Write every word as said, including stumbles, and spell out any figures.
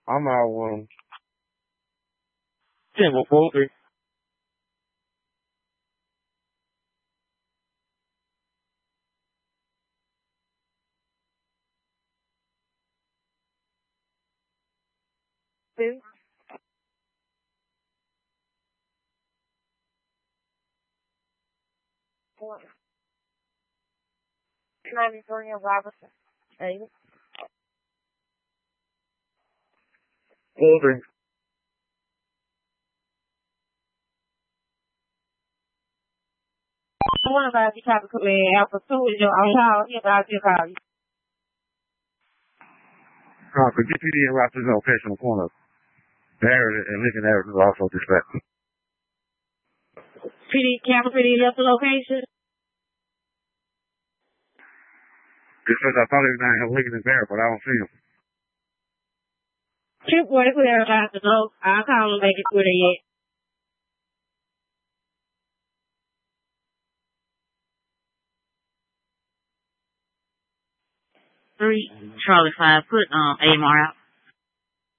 I'm out one. ten, four, three. Two. Four. ninety-three of Robertson. Eight. Four, three. I wonder about if you try to put me in Alpha two is your own call. Yes, I'll just call you. Uh, could you P D and Robertson's location on the corner of Barrett and Lincoln Avenue also dispatch? P D, camera P D left the location. Because I thought he was down here Lincoln and Barrett, but I don't see him. Chip boy, clear out the note. I'll call him make it clear yet. Three, Charlie five, put um A M R out.